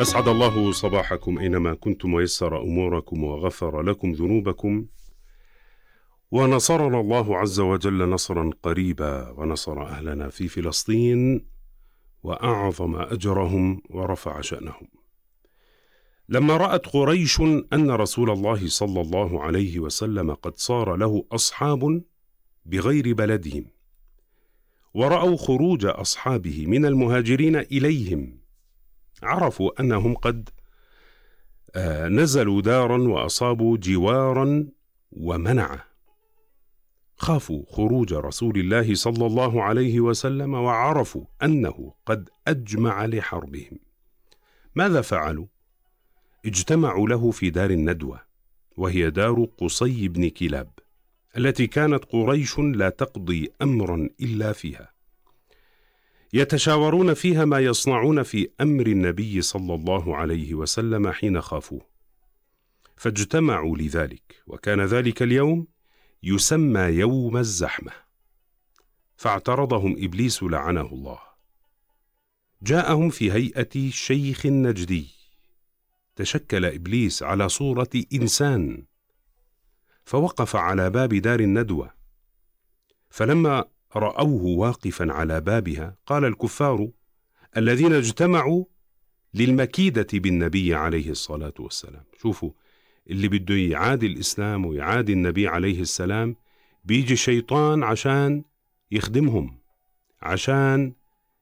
أسعد الله صباحكم أينما كنتم ويسر أموركم وغفر لكم ذنوبكم ونصرنا الله عز وجل نصرا قريبا ونصر أهلنا في فلسطين وأعظم أجرهم ورفع شأنهم. لما رأت قريش أن رسول الله صلى الله عليه وسلم قد صار له أصحاب بغير بلدهم ورأوا خروج أصحابه من المهاجرين إليهم، عرفوا أنهم قد نزلوا دارا وأصابوا جوارا ومنعة، خافوا خروج رسول الله صلى الله عليه وسلم وعرفوا أنه قد أجمع لحربهم. ماذا فعلوا؟ اجتمعوا له في دار الندوة، وهي دار قصي بن كلاب التي كانت قريش لا تقضي أمرا إلا فيها، يتشاورون فيها ما يصنعون في أمر النبي صلى الله عليه وسلم حين خافوه. فاجتمعوا لذلك، وكان ذلك اليوم يسمى يوم الزحمة، فاعترضهم إبليس لعنه الله. جاءهم في هيئة شيخ نجدي، تشكل إبليس على صورة إنسان، فوقف على باب دار الندوة، فلما رأوه واقفا على بابها قال الكفار الذين اجتمعوا للمكيدة بالنبي عليه الصلاة والسلام، شوفوا اللي بده يعادي الإسلام ويعادي النبي عليه السلام، بيجي الشيطان عشان يخدمهم، عشان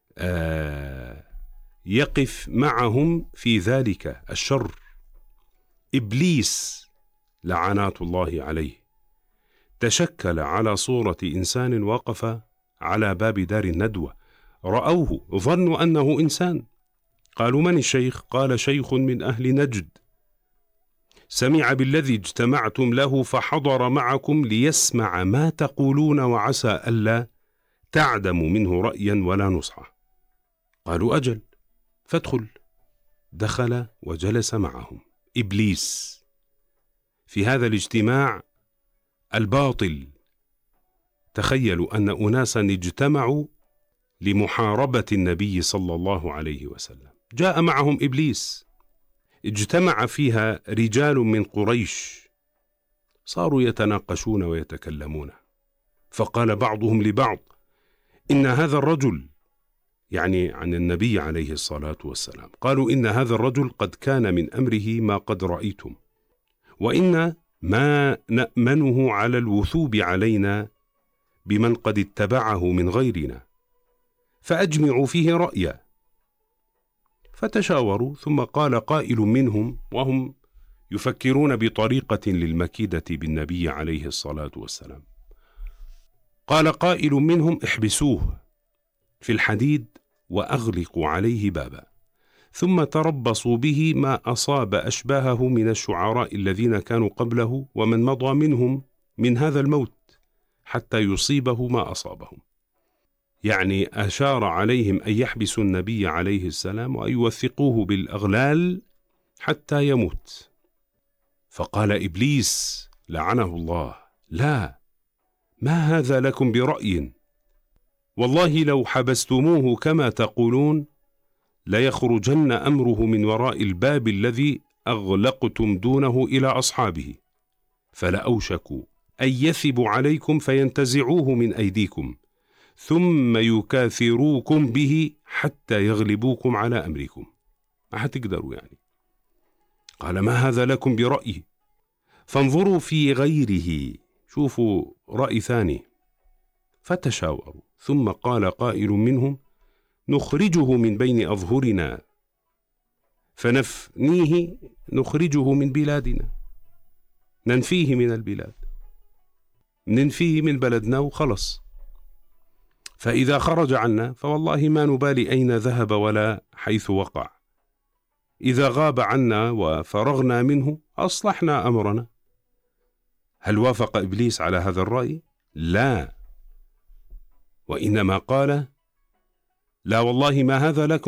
يقف معهم في ذلك الشر. إبليس لعنات الله عليه تشكل على صورة إنسان وقف على باب دار الندوة، رأوه ظنوا أنه إنسان، قالوا من الشيخ؟ قال شيخ من أهل نجد سمع بالذي اجتمعتم له فحضر معكم ليسمع ما تقولون وعسى ألا تعدموا منه رأيا ولا نصحا. قالوا أجل، فادخل. دخل وجلس معهم إبليس في هذا الاجتماع الباطل. تخيلوا أن أناسا اجتمعوا لمحاربة النبي صلى الله عليه وسلم، جاء معهم إبليس، اجتمع فيها رجال من قريش، صاروا يتناقشون ويتكلمون، فقال بعضهم لبعض إن هذا الرجل، يعني عن النبي عليه الصلاة والسلام، قالوا إن هذا الرجل قد كان من أمره ما قد رأيتم، وإن ما نأمنه على الوثوب علينا بمن قد اتبعه من غيرنا، فأجمعوا فيه رأيا. فتشاوروا، ثم قال قائل منهم وهم يفكرون بطريقة للمكيدة بالنبي عليه الصلاة والسلام، قال قائل منهم احبسوه في الحديد وأغلقوا عليه بابا، ثم تربصوا به ما أصاب أشباهه من الشعراء الذين كانوا قبله ومن مضى منهم من هذا الموت حتى يصيبه ما أصابهم. يعني أشار عليهم أن يحبسوا النبي عليه السلام وأن يوثقوه بالأغلال حتى يموت. فقال إبليس لعنه الله لا، ما هذا لكم برأي، والله لو حبستموه كما تقولون ليخرجن أمره من وراء الباب الذي أغلقتم دونه إلى أصحابه، فلأوشكوا أن يثبوا عليكم فينتزعوه من أيديكم ثم يكاثروكم به حتى يغلبوكم على أمركم، ما حتقدروا يعني. قال ما هذا لكم برأي، فانظروا في غيره، شوفوا رأي ثاني. فتشاوروا، ثم قال قائل منهم نخرجه من بين أظهرنا فنفنيه، نخرجه من بلادنا، ننفيه من البلاد، ننفيه من بلدنا وخلص، فإذا خرج عنا فوالله ما نبالي أين ذهب ولا حيث وقع، إذا غاب عنا وفرغنا منه أصلحنا أمرنا. هل وافق إبليس على هذا الرأي؟ لا، وإنما قال لا والله ما هذا لكم